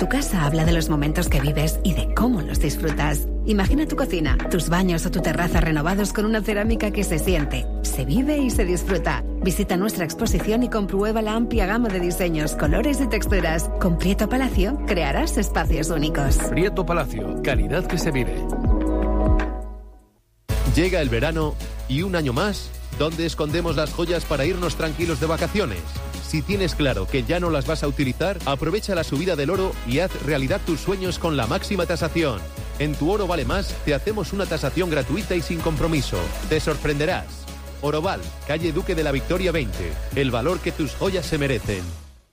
Tu casa habla de los momentos que vives y de cómo los disfrutas. Imagina tu cocina, tus baños o tu terraza renovados con una cerámica que se siente, se vive y se disfruta. Visita nuestra exposición y comprueba la amplia gama de diseños, colores y texturas. Con Prieto Palacio crearás espacios únicos. Prieto Palacio, calidad que se vive. Llega el verano y un año más, ¿dónde escondemos las joyas para irnos tranquilos de vacaciones? Si tienes claro que ya no las vas a utilizar, aprovecha la subida del oro y haz realidad tus sueños con la máxima tasación. En Tu Oro Vale Más te hacemos una tasación gratuita y sin compromiso. Te sorprenderás. Oroval, calle Duque de la Victoria 20. El valor que tus joyas se merecen.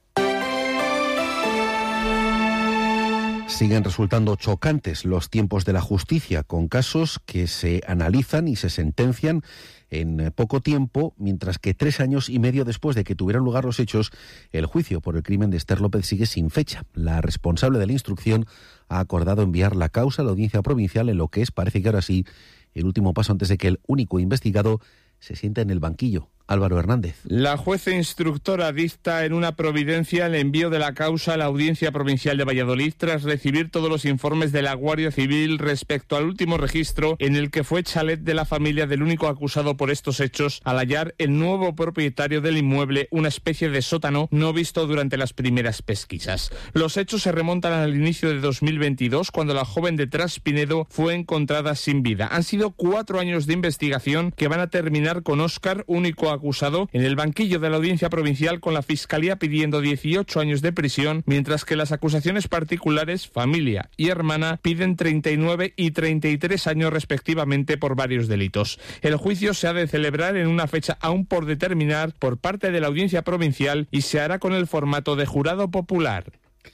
Siguen resultando chocantes los tiempos de la justicia, con casos que se analizan y se sentencian en poco tiempo, mientras que 3 años y medio después de que tuvieran lugar los hechos, el juicio por el crimen de Esther López sigue sin fecha. La responsable de la instrucción ha acordado enviar la causa a la Audiencia Provincial en lo que es, parece que ahora sí, el último paso antes de que el único investigado se sienta en el banquillo. Álvaro Hernández. La jueza instructora dicta en una providencia el envío de la causa a la Audiencia Provincial de Valladolid tras recibir todos los informes de la Guardia Civil respecto al último registro en el que fue chalet de la familia del único acusado por estos hechos al hallar el nuevo propietario del inmueble, una especie de sótano no visto durante las primeras pesquisas. Los hechos se remontan al inicio de 2022, cuando la joven de Traspinedo fue encontrada sin vida. Han sido 4 años de investigación que van a terminar con Óscar, único acusado, en el banquillo de la Audiencia Provincial, con la Fiscalía pidiendo 18 años de prisión, mientras que las acusaciones particulares, familia y hermana, piden 39 y 33 años respectivamente por varios delitos. El juicio se ha de celebrar en una fecha aún por determinar por parte de la Audiencia Provincial y se hará con el formato de jurado popular.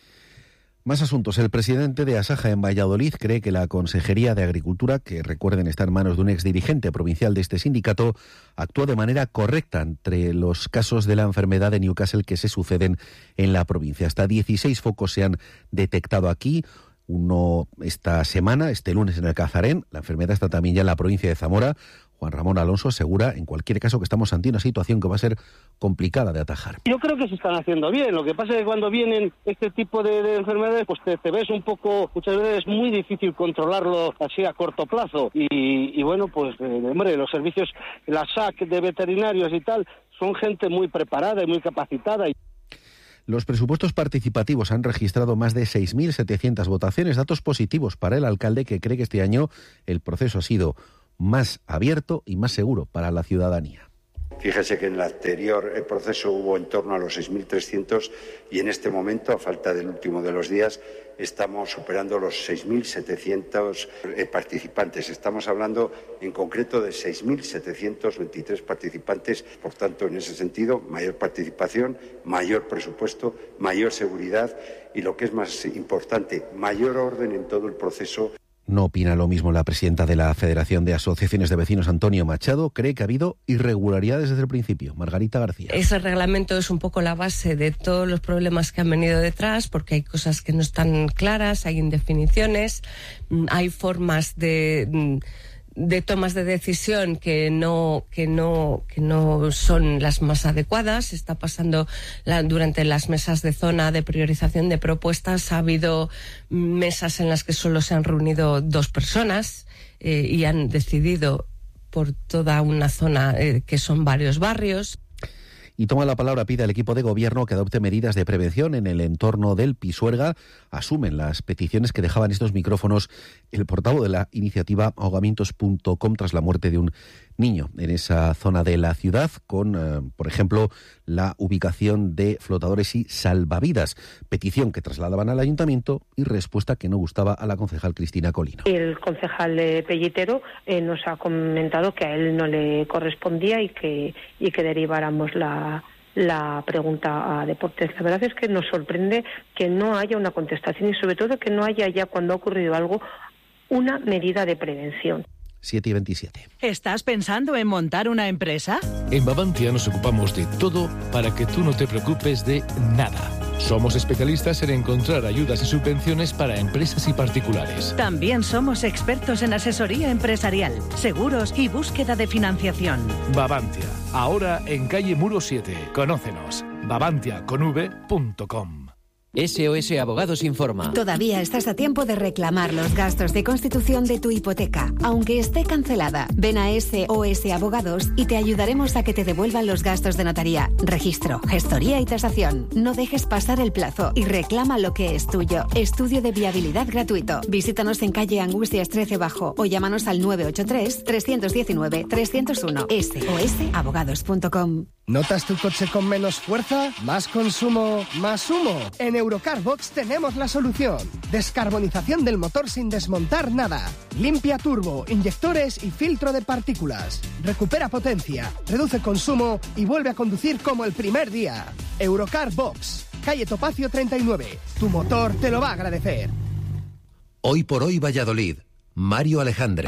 Más asuntos. El presidente de Asaja en Valladolid cree que la Consejería de Agricultura, que recuerden está en manos de un exdirigente provincial de este sindicato, actuó de manera correcta entre los casos de la enfermedad de Newcastle que se suceden en la provincia. Hasta 16 focos se han detectado aquí. Uno esta semana, este lunes en el Cazarén. La enfermedad está también ya en la provincia de Zamora. Juan Ramón Alonso asegura, en cualquier caso, que estamos ante una situación que va a ser complicada de atajar. Yo creo que se están haciendo bien. Lo que pasa es que cuando vienen este tipo de enfermedades, pues te ves un poco, muchas veces es muy difícil controlarlo así a corto plazo. Y bueno, pues, hombre, los servicios, la SAC de veterinarios y tal, son gente muy preparada y muy capacitada. Los presupuestos participativos han registrado más de 6.700 votaciones, datos positivos para el alcalde, que cree que este año el proceso ha sido más abierto y más seguro para la ciudadanía. Fíjese que en el anterior proceso hubo en torno a los 6.300 y en este momento, a falta del último de los días, estamos superando los 6.700 participantes. Estamos hablando en concreto de 6.723 participantes. Por tanto, en ese sentido, mayor participación, mayor presupuesto, mayor seguridad y, lo que es más importante, mayor orden en todo el proceso. No opina lo mismo la presidenta de la Federación de Asociaciones de Vecinos, Antonio Machado. Cree que ha habido irregularidades desde el principio. Margarita García. Ese reglamento es un poco la base de todos los problemas que han venido detrás, porque hay cosas que no están claras, hay indefiniciones, hay formas de tomas de decisión que no son las más adecuadas. Está pasando durante las mesas de zona de priorización de propuestas. Ha habido mesas en las que solo se han reunido 2 personas y han decidido por toda una zona que son varios barrios. Y toma la palabra, pide al equipo de gobierno que adopte medidas de prevención en el entorno del Pisuerga. Asumen las peticiones que dejaban estos micrófonos el portavoz de la iniciativa ahogamientos.com tras la muerte de un niño en esa zona de la ciudad, con, por ejemplo, la ubicación de flotadores y salvavidas. Petición que trasladaban al ayuntamiento y respuesta que no gustaba a la concejal Cristina Colino. El concejal Pellitero nos ha comentado que a él no le correspondía y que deriváramos la pregunta a Deportes. La verdad es que nos sorprende que no haya una contestación y sobre todo que no haya ya, cuando ha ocurrido algo, una medida de prevención. 7:27. ¿Estás pensando en montar una empresa? En Babantia nos ocupamos de todo para que tú no te preocupes de nada. Somos especialistas en encontrar ayudas y subvenciones para empresas y particulares. También somos expertos en asesoría empresarial, seguros y búsqueda de financiación. Babantia, ahora en calle Muro 7. Conócenos. babantiaconv.com. SOS Abogados informa. Todavía estás a tiempo de reclamar los gastos de constitución de tu hipoteca, aunque esté cancelada. Ven a SOS Abogados y te ayudaremos a que te devuelvan los gastos de notaría, registro, gestoría y tasación. No dejes pasar el plazo y reclama lo que es tuyo. Estudio de viabilidad gratuito. Visítanos en calle Angustias 13 Bajo o llámanos al 983-319-301. sosabogados.com. ¿Notas tu coche con menos fuerza? ¿Más consumo? ¿Más humo? En Eurocar Box tenemos la solución. Descarbonización del motor sin desmontar nada. Limpia turbo, inyectores y filtro de partículas. Recupera potencia, reduce consumo y vuelve a conducir como el primer día. Eurocar Box, calle Topacio 39. Tu motor te lo va a agradecer. Hoy por hoy Valladolid. Mario Alejandre.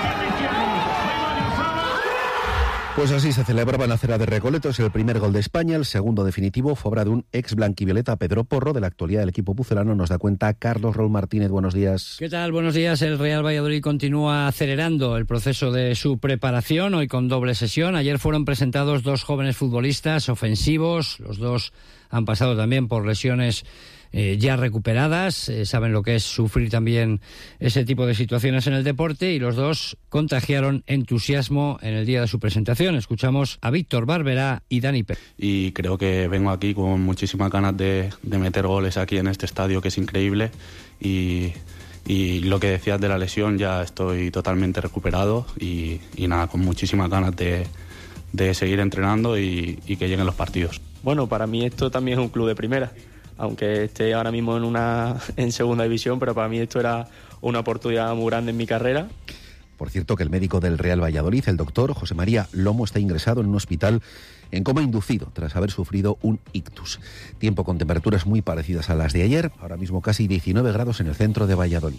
Pues así se celebraba en la acera de Recoletos el primer gol de España. El segundo definitivo fue obra de un ex blanquivioleta, Pedro Porro. De la actualidad del equipo pucelano nos da cuenta Carlos Raúl Martínez. Buenos días. ¿Qué tal? Buenos días. El Real Valladolid continúa acelerando el proceso de su preparación, hoy con doble sesión. Ayer fueron presentados 2 jóvenes futbolistas ofensivos. Los 2 han pasado también por lesiones ya recuperadas, saben lo que es sufrir también ese tipo de situaciones en el deporte, y los 2 contagiaron entusiasmo en el día de su presentación. Escuchamos a Víctor Barberá y Dani Pérez. Y creo que vengo aquí con muchísimas ganas de meter goles aquí en este estadio, que es increíble, y lo que decías de la lesión, ya estoy totalmente recuperado y nada, con muchísimas ganas de seguir entrenando y que lleguen los partidos. Bueno, para mí esto también es un club de primera, aunque esté ahora mismo en segunda división, pero para mí esto era una oportunidad muy grande en mi carrera. Por cierto, que el médico del Real Valladolid, el doctor José María Lomo, está ingresado en un hospital en coma inducido tras haber sufrido un ictus. Tiempo con temperaturas muy parecidas a las de ayer, ahora mismo casi 19 grados en el centro de Valladolid.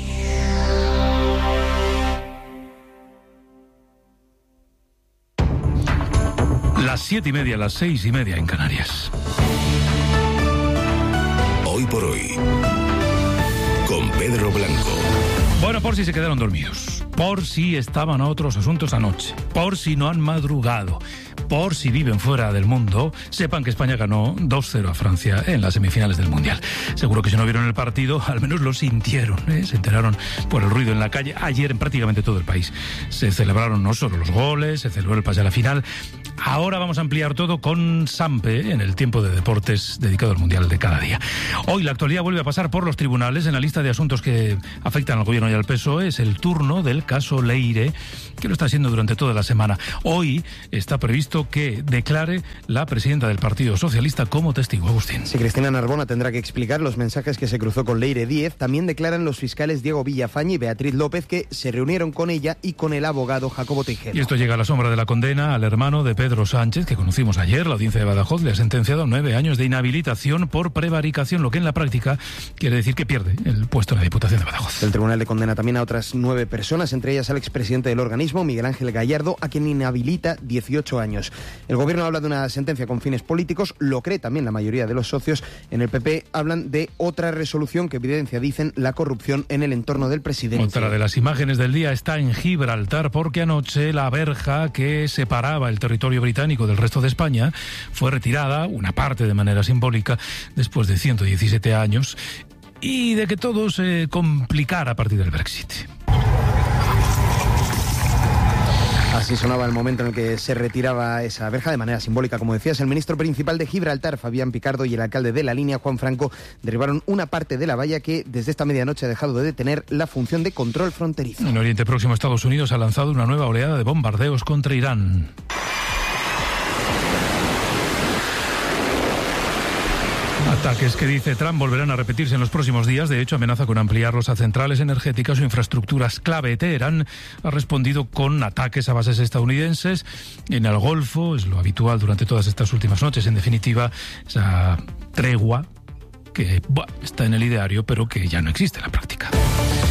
Las 7:30, las 6:30 en Canarias. Hoy por hoy, con Pedro Blanco. Bueno, por si se quedaron dormidos, por si estaban a otros asuntos anoche, por si no han madrugado, por si viven fuera del mundo, sepan que España ganó 2-0 a Francia en las semifinales del Mundial. Seguro que si no vieron el partido, al menos lo sintieron, se enteraron por el ruido en la calle. Ayer en prácticamente todo el país se celebraron no solo los goles, se celebró el pase a la final. Ahora vamos a ampliar todo con Sampe en el tiempo de deportes dedicado al Mundial de cada día. Hoy la actualidad vuelve a pasar por los tribunales. En la lista de asuntos que afectan al Gobierno y al PSOE es el turno del caso Leire, que lo está haciendo durante toda la semana. Hoy está previsto que declare la presidenta del Partido Socialista como testigo. Agustín. Sí, Cristina Narbona tendrá que explicar los mensajes que se cruzó con Leire Díez. También declaran los fiscales Diego Villafañe y Beatriz López, que se reunieron con ella y con el abogado Jacobo Tejero. Y esto llega a la sombra de la condena al hermano de Pedro Sánchez, que conocimos ayer. La audiencia de Badajoz le ha sentenciado a 9 años de inhabilitación por prevaricación, lo que en la práctica quiere decir que pierde el puesto en la Diputación de Badajoz. El tribunal le condena también a otras 9 personas, entre ellas al expresidente del organismo, Miguel Ángel Gallardo, a quien inhabilita 18 años. El gobierno habla de una sentencia con fines políticos, lo cree también la mayoría de los socios. En el PP hablan de otra resolución que evidencia, dicen, la corrupción en el entorno del presidente. Otra de las imágenes del día está en Gibraltar, porque anoche la verja que separaba el territorio británico del resto de España fue retirada, una parte de manera simbólica, después de 117 años, y de que todo se complicara a partir del Brexit. Así sonaba el momento en el que se retiraba esa verja de manera simbólica, como decías. El ministro principal de Gibraltar, Fabián Picardo, y el alcalde de La Línea, Juan Franco, derribaron una parte de la valla que desde esta medianoche ha dejado de tener la función de control fronterizo. En Oriente Próximo, Estados Unidos ha lanzado una nueva oleada de bombardeos contra Irán. Ataques que, dice Trump, volverán a repetirse en los próximos días. De hecho, amenaza con ampliarlos a centrales energéticas o infraestructuras clave. Teherán ha respondido con ataques a bases estadounidenses en el Golfo. Es lo habitual durante todas estas últimas noches. En definitiva, esa tregua que está en el ideario, pero que ya no existe en la práctica.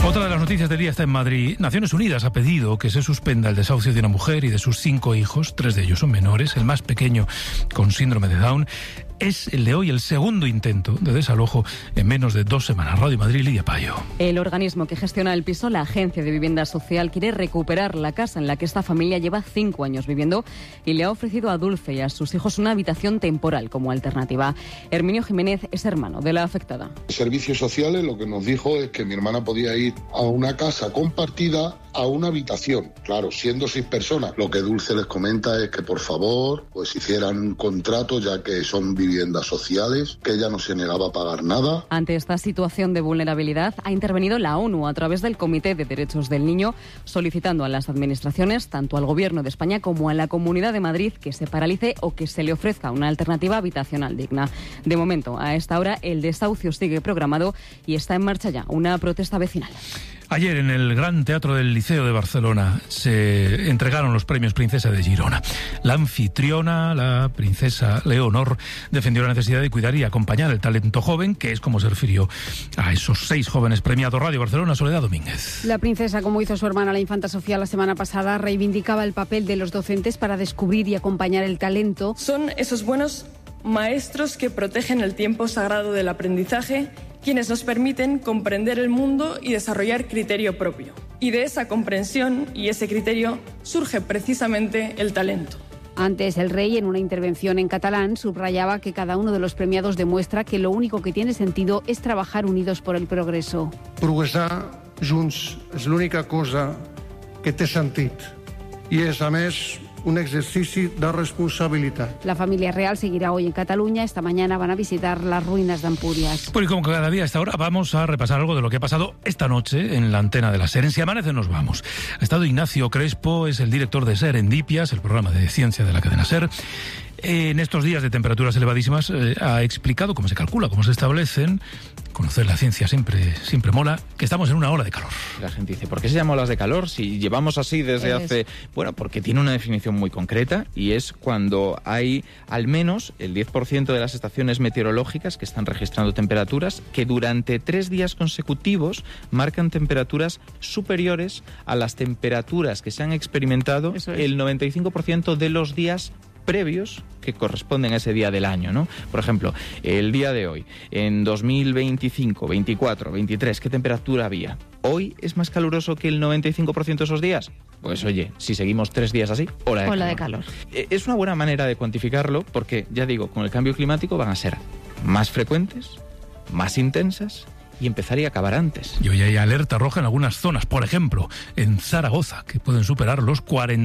Otra de las noticias del día está en Madrid. Naciones Unidas ha pedido que se suspenda el desahucio de una mujer y de sus 5 hijos, 3 de ellos son menores, el más pequeño con síndrome de Down. Es el de hoy el segundo intento de desalojo en menos de 2 semanas. Radio Madrid, Lidia Payo. El organismo que gestiona el piso, la Agencia de Vivienda Social, quiere recuperar la casa en la que esta familia lleva 5 años viviendo y le ha ofrecido a Dulce y a sus hijos una habitación temporal como alternativa. Herminio Jiménez es hermano de la afectada. Servicios sociales lo que nos dijo es que mi hermana podía ir a una casa compartida a una habitación, claro, siendo 6 personas. Lo que Dulce les comenta es que por favor pues hicieran un contrato, ya que son viviendas sociales, que ella no se negaba a pagar nada. Ante esta situación de vulnerabilidad ha intervenido la ONU a través del Comité de Derechos del Niño, solicitando a las administraciones, tanto al Gobierno de España como a la Comunidad de Madrid, que se paralice o que se le ofrezca una alternativa habitacional digna. De momento, a esta hora, el desahucio sigue programado y está en marcha ya una protesta vecinal. Ayer en el Gran Teatro del Liceo de Barcelona se entregaron los premios Princesa de Girona. La anfitriona, la princesa Leonor, defendió la necesidad de cuidar y acompañar el talento joven, que es como se refirió a esos 6 jóvenes premiados. Radio Barcelona, Soledad Domínguez. La princesa, como hizo su hermana la infanta Sofía la semana pasada, reivindicaba el papel de los docentes para descubrir y acompañar el talento. Son esos buenos maestros que protegen el tiempo sagrado del aprendizaje, quienes nos permiten comprender el mundo y desarrollar criterio propio. Y de esa comprensión y ese criterio surge precisamente el talento. Antes, el rey, en una intervención en catalán, subrayaba que cada uno de los premiados demuestra que lo único que tiene sentido es trabajar unidos por el progreso. Progressar junts és l'única cosa que té sentit i és, a més, un ejercicio de responsabilidad. La familia real seguirá hoy en Cataluña. Esta mañana van a visitar las ruinas de Empúries. Pues como cada día a esta hora vamos a repasar algo de lo que ha pasado esta noche en la antena de la SER. En Si Amanece nos vamos. Ha estado Ignacio Crespo, es el director de Serendipias, el programa de ciencia de la cadena SER. En estos días de temperaturas elevadísimas ha explicado cómo se calcula, cómo se establecen. Conocer la ciencia siempre mola, que estamos en una ola de calor. La gente dice, ¿por qué se llama olas de calor? Si llevamos así desde hace... Bueno, porque tiene una definición muy concreta y es cuando hay al menos el 10% de las estaciones meteorológicas que están registrando temperaturas que durante 3 días consecutivos marcan temperaturas superiores a las temperaturas que se han experimentado el 95% de los días previos que corresponden a ese día del año, ¿no? Por ejemplo, el día de hoy, en 2025, 24, 23, ¿qué temperatura había? ¿Hoy es más caluroso que el 95% de esos días? Pues oye, si seguimos 3 días así, ola de calor. Es una buena manera de cuantificarlo porque, ya digo, con el cambio climático van a ser más frecuentes, más intensas y empezar y acabar antes. Y hoy hay alerta roja en algunas zonas, por ejemplo, en Zaragoza, que pueden superar los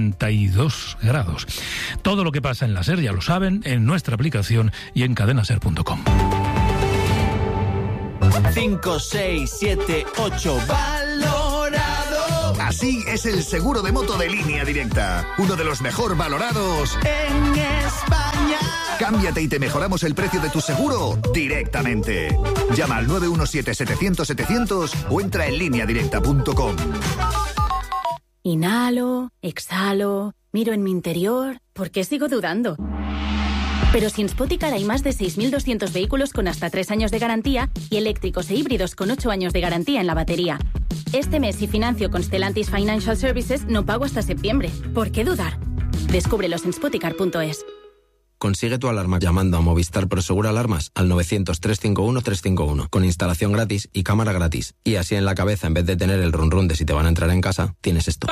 42 grados. Todo lo que pasa en la SER ya lo saben en nuestra aplicación y en cadenaser.com. 5, 6, 7, 8, valorado. Así es el seguro de moto de Línea Directa, uno de los mejor valorados en España. Cámbiate y te mejoramos el precio de tu seguro directamente. Llama al 917-700-700 o entra en lineadirecta.com. Inhalo, exhalo, miro en mi interior. ¿Por qué sigo dudando? Pero si en Spoticar hay más de 6.200 vehículos con hasta 3 años de garantía y eléctricos e híbridos con 8 años de garantía en la batería. Este mes, si financio con Stellantis Financial Services, no pago hasta septiembre. ¿Por qué dudar? Descúbrelos en spoticar.es. Consigue tu alarma llamando a Movistar Prosegur Alarmas al 900-351-351 con instalación gratis y cámara gratis. Y así en la cabeza, en vez de tener el run run de si te van a entrar en casa, tienes esto.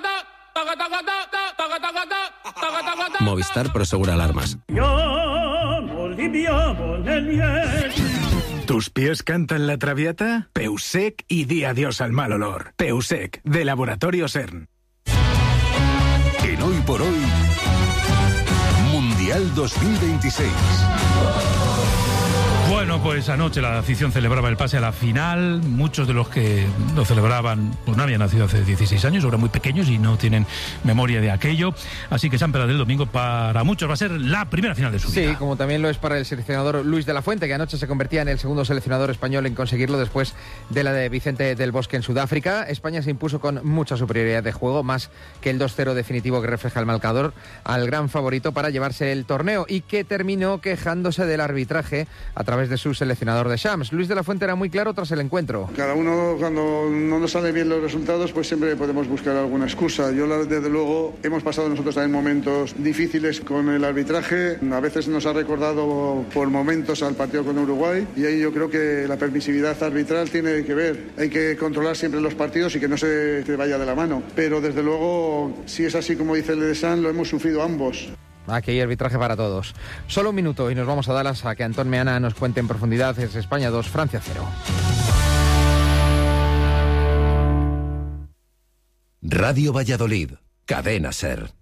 Movistar Prosegur Alarmas. ¿Tus pies cantan la traviata? Peusec y di adiós al mal olor. Peusec, de Laboratorio CERN. En Hoy por Hoy, Mundial 2026. Bueno, pues anoche la afición celebraba el pase a la final. Muchos de los que lo celebraban pues no habían nacido hace 16 años, eran muy pequeños y no tienen memoria de aquello. Así que San Pedro del Domingo para muchos va a ser la primera final de su vida. Sí, como también lo es para el seleccionador Luis de la Fuente, que anoche se convertía en el segundo seleccionador español en conseguirlo después de la de Vicente del Bosque en Sudáfrica. España se impuso con mucha superioridad de juego, más que el 2-0 definitivo que refleja el marcador, al gran favorito para llevarse el torneo y que terminó quejándose del arbitraje a través través de su seleccionador de Shams. Luis de la Fuente era muy claro tras el encuentro. Cada uno, cuando no nos salen bien los resultados, pues siempre podemos buscar alguna excusa. Desde luego, hemos pasado nosotros también momentos difíciles con el arbitraje. A veces nos ha recordado por momentos al partido con Uruguay, y ahí yo creo que la permisividad arbitral tiene que ver. Hay que controlar siempre los partidos y que no se te vaya de la mano. Pero desde luego, si es así como dice el de San, lo hemos sufrido ambos. Aquí hay arbitraje para todos. Solo un minuto y nos vamos a Dallas a que Antón Meana nos cuente en profundidad. Es España 2, Francia 0. Radio Valladolid, Cadena SER.